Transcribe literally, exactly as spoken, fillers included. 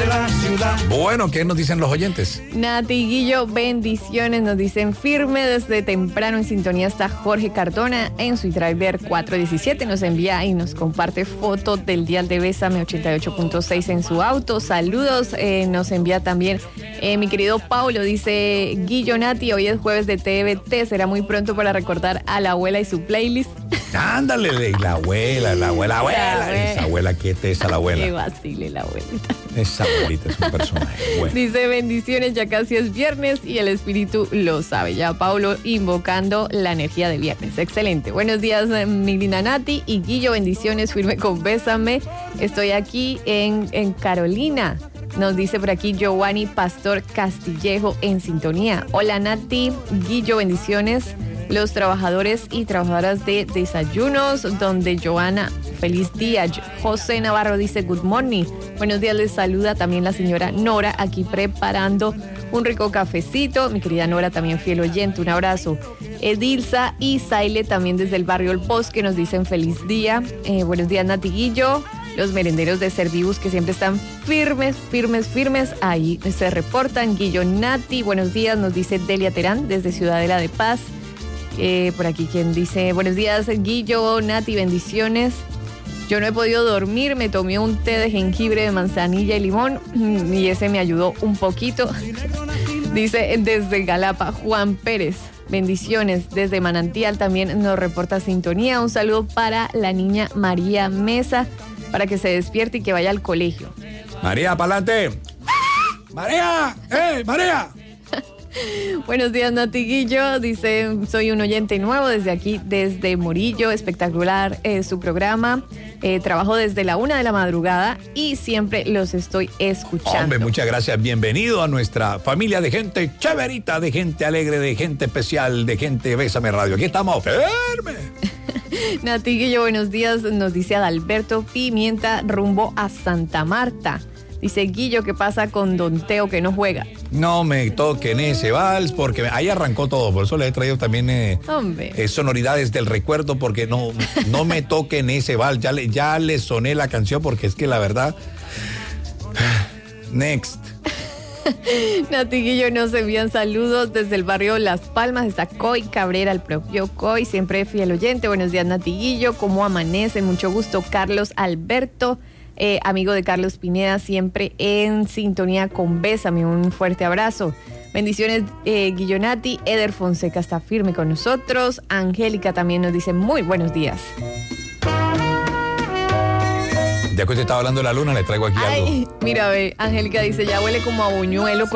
de la ciudad. Bueno, ¿qué nos dicen los oyentes? Nati y Guillo, bendiciones, nos dicen firme desde temprano en sintonía está Jorge Cardona en su driver cuatro diecisiete, nos envía y nos comparte foto del dial de Bésame ochenta y ocho punto seis en su auto, saludos, eh, nos envía también eh, mi querido Paulo, dice Guillo, Nati, hoy es jueves de T V T, será muy pronto para recordar a la abuela y su playlist. Ándale, de la abuela, la abuela, abuela, La abuela. esa abuela, ¿qué te es a la Qué abuela? vacile la abuelita. Esa abuelita es un personaje bueno. Dice bendiciones, ya casi es viernes y el espíritu lo sabe. Ya Paulo invocando la energía de viernes. Excelente. Buenos días, mi linda Nati y Guillo, bendiciones, firme con Bésame. Estoy aquí en, en Carolina. Nos dice por aquí Giovanni Pastor Castillejo en sintonía. Hola Nati, Guillo, bendiciones. Los trabajadores y trabajadoras de desayunos, donde Joana, feliz día. José Navarro dice good morning. Buenos días, les saluda también la señora Nora, aquí preparando un rico cafecito. Mi querida Nora, también fiel oyente, un abrazo. Edilza y Saile, también desde el barrio El Bosque, nos dicen feliz día. Eh, buenos días, Natiguillo. Los merenderos de Servibus que siempre están firmes, firmes, firmes. Ahí se reportan. Guillo, Nati, buenos días, nos dice Delia Terán desde Ciudadela de Paz. Eh, por aquí quien dice, buenos días Guillo, Nati, bendiciones. Yo no he podido dormir, me tomé un té de jengibre, de manzanilla y limón y ese me ayudó un poquito. Dice desde Galapa, Juan Pérez, bendiciones. Desde Manantial también nos reporta sintonía. Un saludo para la niña María Mesa, para que se despierte y que vaya al colegio. María, pa'lante. María, ¡eh, María! Buenos días, Natiguillo. Dice, soy un oyente nuevo desde aquí, desde Murillo. Espectacular eh, su programa. Eh, trabajo desde la una de la madrugada y siempre los estoy escuchando. Hombre, muchas gracias. Bienvenido a nuestra familia de gente chéverita, de gente alegre, de gente especial, de gente Bésame Radio. Aquí estamos firme. Natiguillo, buenos días. Nos dice Adalberto Pimienta, rumbo a Santa Marta. Dice Guillo, ¿qué pasa con Don Teo que no juega? No me toquen ese vals, porque ahí arrancó todo. Por eso le he traído también eh, eh, sonoridades del recuerdo, porque no, no me toquen ese vals. Ya le, ya le soné la canción, porque es que la verdad... Next. Natiguillo, nos envían saludos desde el barrio Las Palmas. Está Coy Cabrera, el propio Coy, siempre fiel oyente. Buenos días, Natiguillo. ¿Cómo amanece? Mucho gusto. Carlos Alberto. Eh, amigo de Carlos Pineda, siempre en sintonía con Bésame, un fuerte abrazo. Bendiciones, eh, Guillonati. Eder Fonseca está firme con nosotros. Angélica también nos dice muy buenos días. Ya que usted estaba hablando de la luna, le traigo aquí Ay, algo. mira, ve, Angélica dice, ya huele como a buñuelo